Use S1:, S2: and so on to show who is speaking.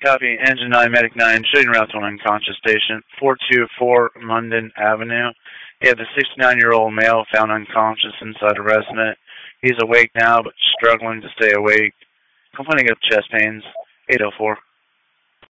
S1: Copy. Engine 9, Medic 9, shooting route to an unconscious patient, 424 London Avenue. You have the 69-year-old male found unconscious inside a resident. He's awake now, but struggling to stay awake. Complaining of chest pains, 804.